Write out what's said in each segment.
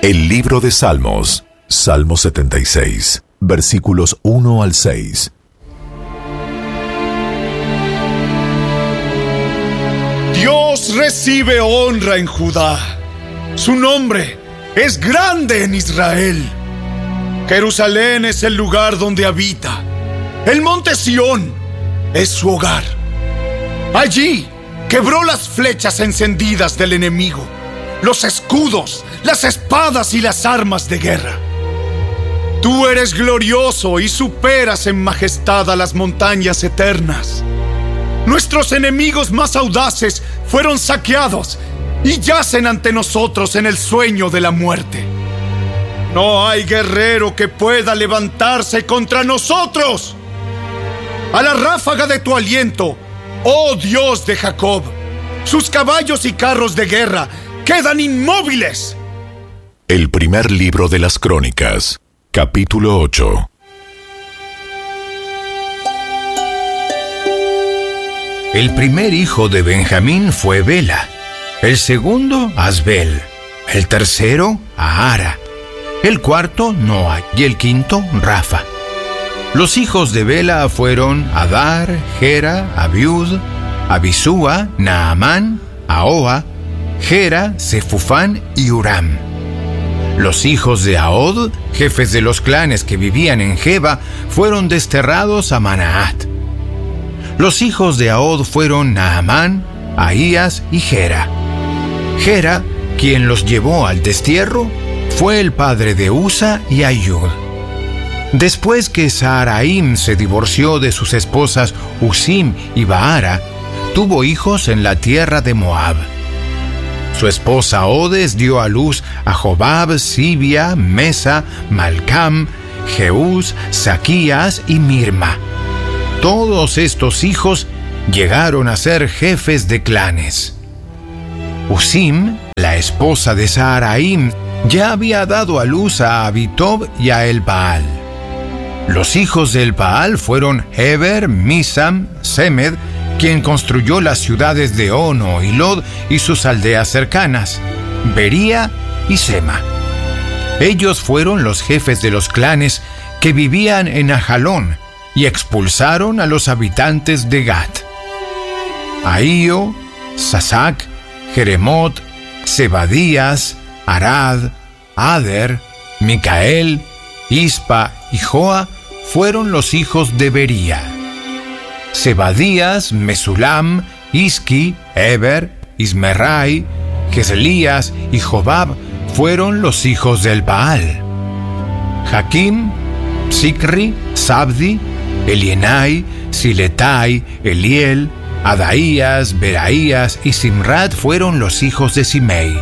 El libro de Salmos, Salmo 76, versículos 1 al 6. Dios recibe honra en Judá. Su nombre es grande en Israel. Jerusalén es el lugar donde habita. El monte Sión es su hogar. Allí quebró las flechas encendidas del enemigo, los escudos, las espadas y las armas de guerra. Tú eres glorioso y superas en majestad a las montañas eternas. Nuestros enemigos más audaces fueron saqueados y yacen ante nosotros en el sueño de la muerte. No hay guerrero que pueda levantarse contra nosotros. A la ráfaga de tu aliento, oh Dios de Jacob, sus caballos y carros de guerra quedan inmóviles. El primer libro de las Crónicas, capítulo 8. El primer hijo de Benjamín fue Bela, el segundo Asbel, el tercero Ahara, el cuarto Noa y el quinto Rafa. Los hijos de Bela fueron Adar, Gera, Abiud, Abisúa, Naamán, Ahoa, Gera, Sefufán y Uram. Los hijos de Ahod, jefes de los clanes que vivían en Geba, fueron desterrados a Manaat. Los hijos de Ahod fueron Naamán, Ahías y Gera. Gera, quien los llevó al destierro, fue el padre de Usa y Ayud. Después que Saharaim se divorció de sus esposas Usim y Baara, tuvo hijos en la tierra de Moab. Su esposa Odes dio a luz a Jobab, Sibia, Mesa, Malcam, Jeús, Saquías y Mirma. Todos estos hijos llegaron a ser jefes de clanes. Usim, la esposa de Saharaim, ya había dado a luz a Abitob y a Elbaal. Los hijos de Elbaal fueron Heber, Misam, Semed, quien construyó las ciudades de Ono y Lod y sus aldeas cercanas, Bería y Sema. Ellos fueron los jefes de los clanes que vivían en Ajalón y expulsaron a los habitantes de Gat. Ahío, Sasac, Jeremot, Zebadías, Arad, Ader, Micael, Ispa y Joa fueron los hijos de Bería. Zebadías, Mesulam, Isqui, Eber, Ismerai, Geselías y Jobab fueron los hijos del Baal. Jaquim, Sicri, Sabdi, Elienai, Siletai, Eliel, Adaías, Beraías y Simrat fueron los hijos de Simei.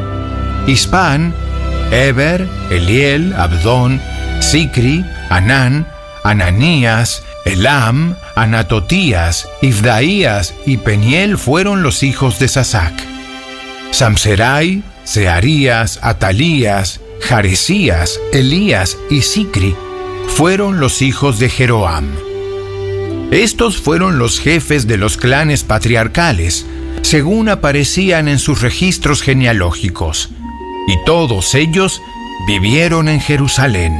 Ispan, Eber, Eliel, Abdón, Sicri, Anán, Ananías, Elam, Anatotías, Ifdaías y Peniel fueron los hijos de Sasac. Samserai, Searías, Atalías, Jaresías, Elías y Sicri fueron los hijos de Jeroam. Estos fueron los jefes de los clanes patriarcales, según aparecían en sus registros genealógicos, y todos ellos vivieron en Jerusalén.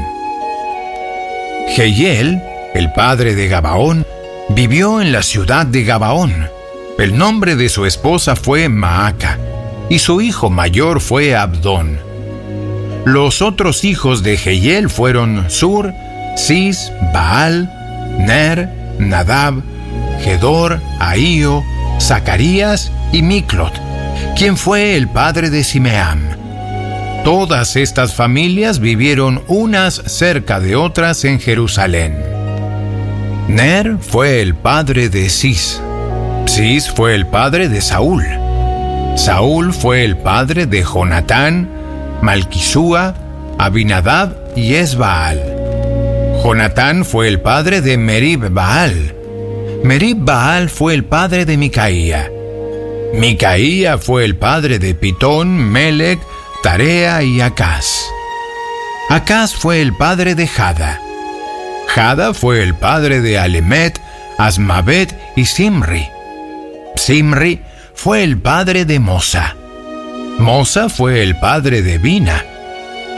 Jehiel, el padre de Gabaón, vivió en la ciudad de Gabaón. El nombre de su esposa fue Maaca, y su hijo mayor fue Abdón. Los otros hijos de Jehiel fueron Sur, Cis, Baal, Ner, Nadab, Gedor, Ahío, Zacarías y Miclot, quien fue el padre de Simeam. Todas estas familias vivieron unas cerca de otras en Jerusalén. Ner fue el padre de Cis. Cis fue el padre de Saúl. Saúl fue el padre de Jonatán, Malquisúa, Abinadab y Esbaal. Jonatán fue el padre de Merib Baal. Merib Baal fue el padre de Micaía. Micaía fue el padre de Pitón, Melec, Tarea y Acaz. Acaz fue el padre de Jada. Jada fue el padre de Alemet, Asmavet y Simri. Simri fue el padre de Mosa. Mosa fue el padre de Bina.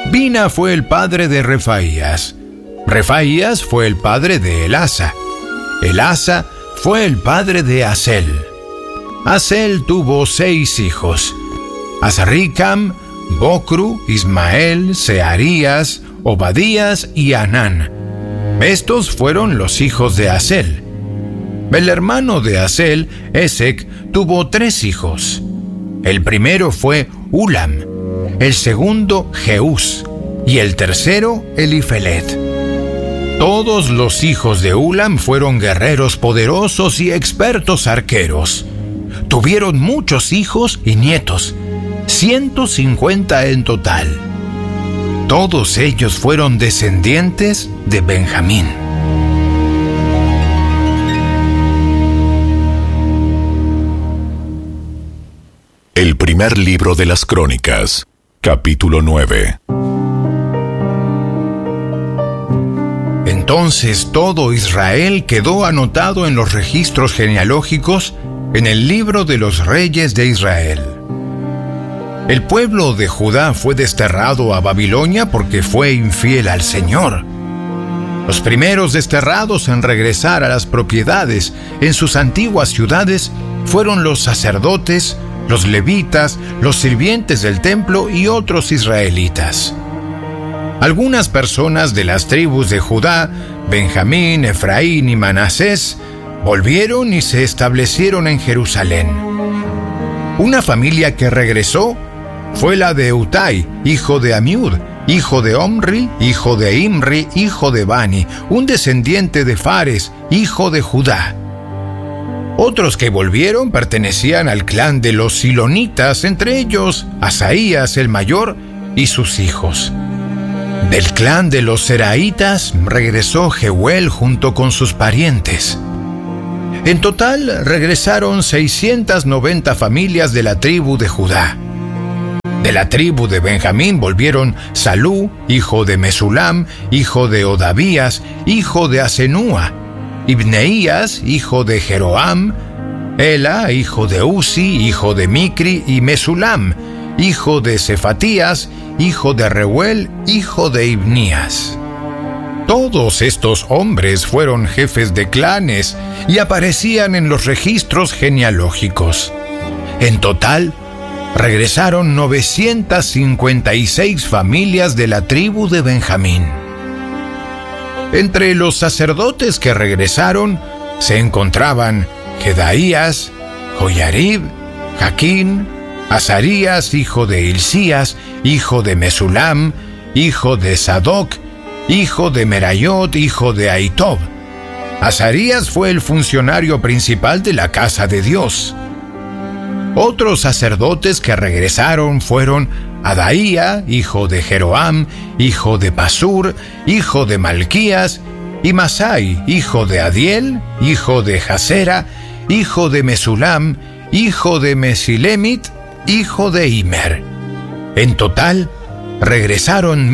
Bina fue el padre de Refaías. Refaías fue el padre de Elasa. Elasa fue el padre de Asel. Asel tuvo 6 hijos: Azricam, Bocru, Ismael, Searías, Obadías y Anán. Estos fueron los hijos de Asel. El hermano de Asel, Esec, tuvo 3 hijos. El primero fue Ulam, el segundo Jeús y el tercero Elifelet. Todos los hijos de Ulam fueron guerreros poderosos y expertos arqueros. Tuvieron muchos hijos y nietos, 150 en total. Todos ellos fueron descendientes de Benjamín. El primer libro de las Crónicas, capítulo 9. Entonces todo Israel quedó anotado en los registros genealógicos en el libro de los reyes de Israel. El pueblo de Judá fue desterrado a Babilonia porque fue infiel al Señor. Los primeros desterrados en regresar a las propiedades en sus antiguas ciudades fueron los sacerdotes, los levitas, los sirvientes del templo y otros israelitas. Algunas personas de las tribus de Judá, Benjamín, Efraín y Manasés, volvieron y se establecieron en Jerusalén. Una familia que regresó fue la de Utai, hijo de Amiud, hijo de Omri, hijo de Imri, hijo de Bani, un descendiente de Fares, hijo de Judá. Otros que volvieron pertenecían al clan de los silonitas, entre ellos Asaías el mayor y sus hijos. Del clan de los seraitas regresó Jehuel junto con sus parientes. En total regresaron 690 familias de la tribu de Judá. De la tribu de Benjamín volvieron Salú, hijo de Mesulam, hijo de Odavías, hijo de Asenúa, Ibneías, hijo de Jeroam, Ela, hijo de Uzi, hijo de Micri, y Mesulam, hijo de Cefatías, hijo de Reuel, hijo de Ibnías. Todos estos hombres fueron jefes de clanes y aparecían en los registros genealógicos. En total, regresaron 956 familias de la tribu de Benjamín. Entre los sacerdotes que regresaron se encontraban Jedaías, Joyarib, Jaquín, Azarías, hijo de Hilcías, hijo de Mesulam, hijo de Sadoc, hijo de Merayot, hijo de Ahitob. Azarías fue el funcionario principal de la casa de Dios. Otros sacerdotes que regresaron fueron Adaía, hijo de Jeroam, hijo de Pasur, hijo de Malquías, y Masai, hijo de Adiel, hijo de Jasera, hijo de Mesulam, hijo de Mesilemit, hijo de Imer. En total, regresaron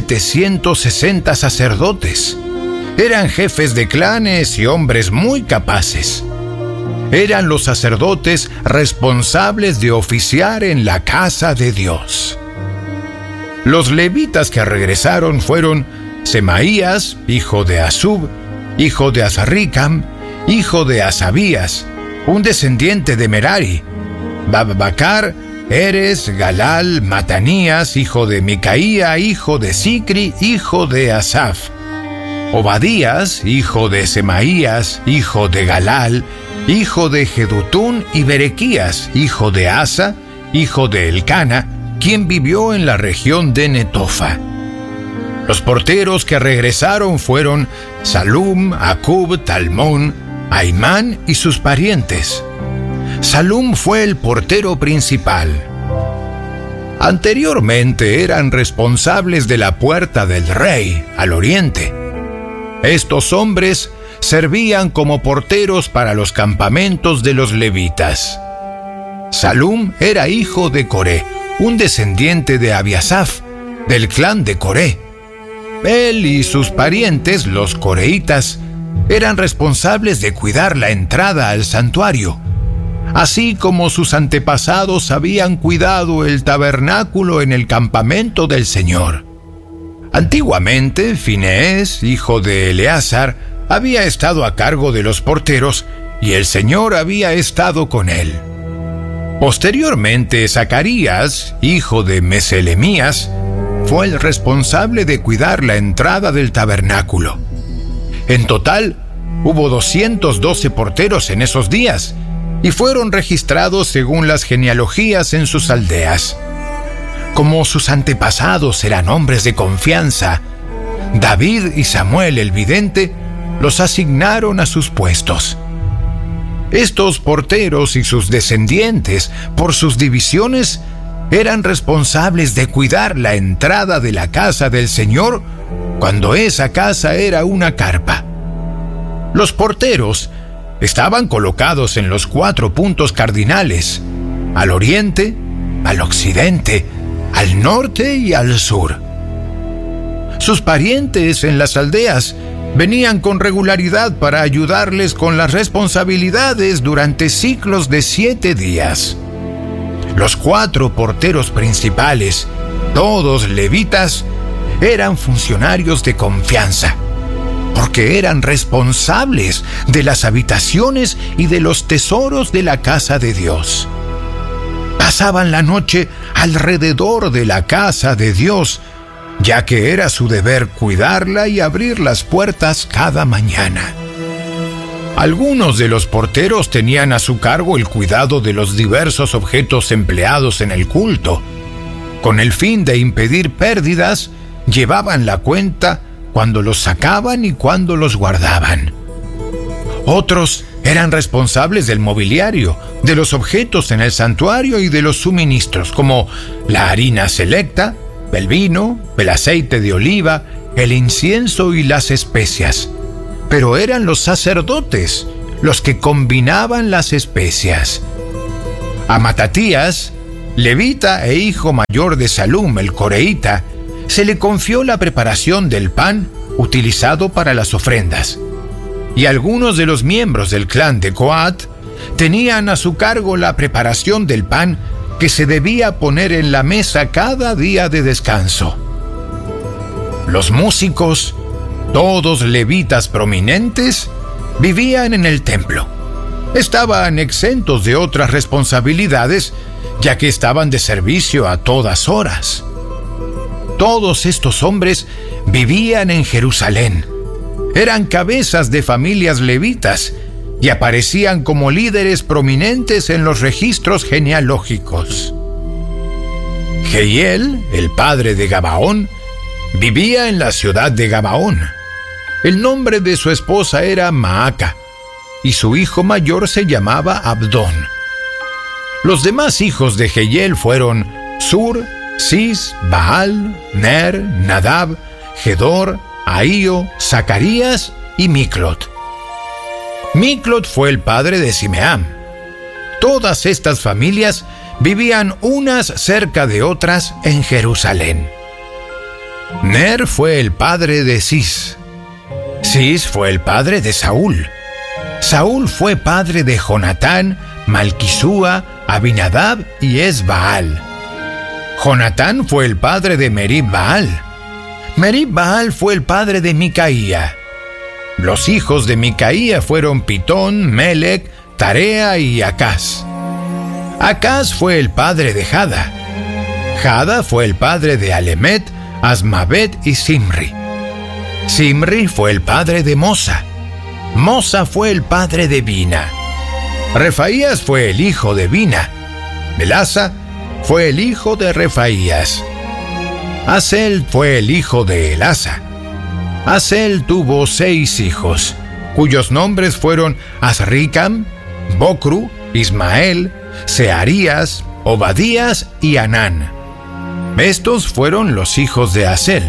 1760 sacerdotes. Eran jefes de clanes y hombres muy capaces. Eran los sacerdotes responsables de oficiar en la casa de Dios. Los levitas que regresaron fueron Semaías, hijo de Asub, hijo de Azricam, hijo de Asabías, un descendiente de Merari, Babbacar, Eres, Galal, Matanías, hijo de Micaía, hijo de Sicri, hijo de Asaf, Obadías, hijo de Semaías, hijo de Galal, hijo de Jedutún, y Berequías, hijo de Asa, hijo de Elcana, quien vivió en la región de Netofa. Los porteros que regresaron fueron Salum, Acub, Talmón, Aimán y sus parientes. Salum fue el portero principal. Anteriormente eran responsables de la puerta del rey, al oriente. Estos hombres servían como porteros para los campamentos de los levitas. Salum era hijo de Coré, un descendiente de Abiasaf, del clan de Coré. Él y sus parientes, los coreitas, eran responsables de cuidar la entrada al santuario, así como sus antepasados habían cuidado el tabernáculo en el campamento del Señor. Antiguamente, Fineés, hijo de Eleazar, había estado a cargo de los porteros y el Señor había estado con él. Posteriormente, Zacarías, hijo de Meselemías, fue el responsable de cuidar la entrada del tabernáculo. En total, hubo 212 porteros en esos días y fueron registrados según las genealogías en sus aldeas. Como sus antepasados eran hombres de confianza, David y Samuel el vidente los asignaron a sus puestos. Estos porteros y sus descendientes, por sus divisiones, eran responsables de cuidar la entrada de la casa del Señor cuando esa casa era una carpa. Los porteros estaban colocados en los 4 puntos cardinales: al oriente, al occidente, al norte y al sur. Sus parientes en las aldeas venían con regularidad para ayudarles con las responsabilidades durante ciclos de 7 días. Los 4 porteros principales, todos levitas, eran funcionarios de confianza, porque eran responsables de las habitaciones y de los tesoros de la casa de Dios. Pasaban la noche alrededor de la casa de Dios, ya que era su deber cuidarla y abrir las puertas cada mañana. Algunos de los porteros tenían a su cargo el cuidado de los diversos objetos empleados en el culto. Con el fin de impedir pérdidas, llevaban la cuenta cuando los sacaban y cuando los guardaban. Otros eran responsables del mobiliario, de los objetos en el santuario y de los suministros, como la harina selecta, el vino, el aceite de oliva, el incienso y las especias. Pero eran los sacerdotes los que combinaban las especias. A Matatías, levita e hijo mayor de Salum el coreíta, se le confió la preparación del pan utilizado para las ofrendas. Y algunos de los miembros del clan de Coat tenían a su cargo la preparación del pan que se debía poner en la mesa cada día de descanso. Los músicos, todos levitas prominentes, vivían en el templo. Estaban exentos de otras responsabilidades, ya que estaban de servicio a todas horas. Todos estos hombres vivían en Jerusalén. Eran cabezas de familias levitas y aparecían como líderes prominentes en los registros genealógicos. Jehiel, el padre de Gabaón, vivía en la ciudad de Gabaón. El nombre de su esposa era Maaca, y su hijo mayor se llamaba Abdón. Los demás hijos de Jehiel fueron Sur, Cis, Baal, Ner, Nadab, Gedor, Ahío, Zacarías y Miclot. Miclot fue el padre de Simeam. Todas estas familias vivían unas cerca de otras en Jerusalén. Ner fue el padre de Cis. Cis fue el padre de Saúl. Saúl fue padre de Jonatán, Malquisúa, Abinadab y Esbaal. Jonatán fue el padre de Merib-Baal. Merib-Baal fue el padre de Micaía. Los hijos de Micaía fueron Pitón, Melec, Tarea y Acaz. Acaz fue el padre de Jada. Jada fue el padre de Alemet, Asmavet y Simri. Simri fue el padre de Mosa. Mosa fue el padre de Bina. Refaías fue el hijo de Bina. Belasa fue el hijo de Refaías. Asel fue el hijo de Elasa. Asel tuvo 6 hijos, cuyos nombres fueron Azricam, Bocru, Ismael, Searías, Obadías y Anán. Estos fueron los hijos de Asel.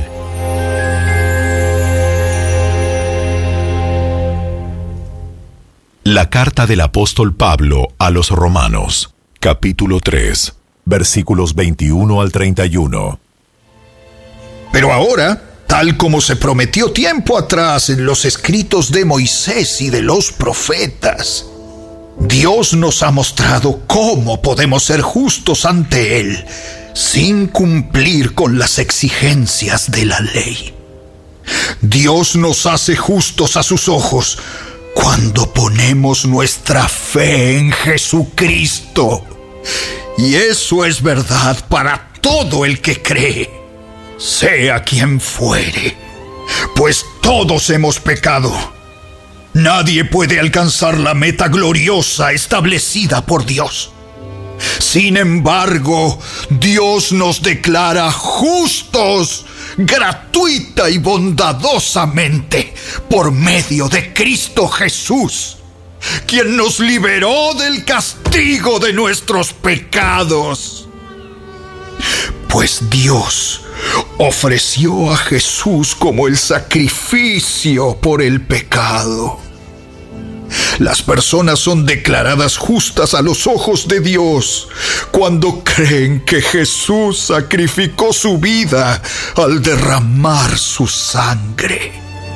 La carta del apóstol Pablo a los Romanos, capítulo 3, versículos 21 al 31. Pero ahora, tal como se prometió tiempo atrás en los escritos de Moisés y de los profetas, Dios nos ha mostrado cómo podemos ser justos ante Él, sin cumplir con las exigencias de la ley. Dios nos hace justos a sus ojos cuando ponemos nuestra fe en Jesucristo. Y eso es verdad para todo el que cree, sea quien fuere, pues todos hemos pecado. Nadie puede alcanzar la meta gloriosa establecida por Dios. Sin embargo, Dios nos declara justos gratuita y bondadosamente por medio de Cristo Jesús, quien nos liberó del castigo de nuestros pecados. Pues Dios ofreció a Jesús como el sacrificio por el pecado. Las personas son declaradas justas a los ojos de Dios cuando creen que Jesús sacrificó su vida al derramar su sangre.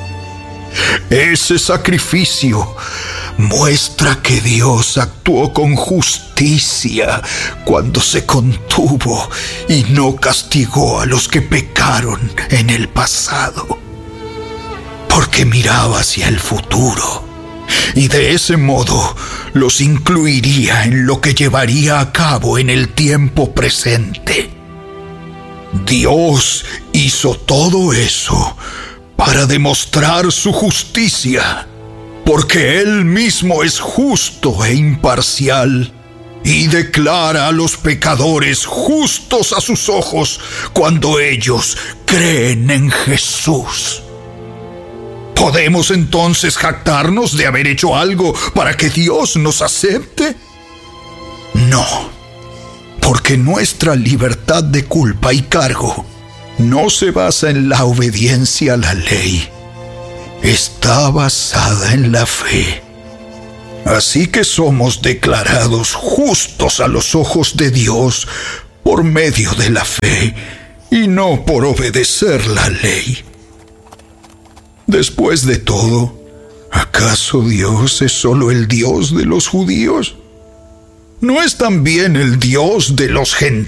Ese sacrificio muestra que Dios actuó con justicia cuando se contuvo y no castigó a los que pecaron en el pasado, porque miraba hacia el futuro y de ese modo los incluiría en lo que llevaría a cabo en el tiempo presente. Dios hizo todo eso para demostrar su justicia, porque Él mismo es justo e imparcial y declara a los pecadores justos a sus ojos cuando ellos creen en Jesús. ¿Podemos entonces jactarnos de haber hecho algo para que Dios nos acepte? No, porque nuestra libertad de culpa y cargo no se basa en la obediencia a la ley. Está basada en la fe. Así que somos declarados justos a los ojos de Dios por medio de la fe y no por obedecer la ley. Después de todo, ¿acaso Dios es solo el Dios de los judíos? ¿No es también el Dios de los gentiles?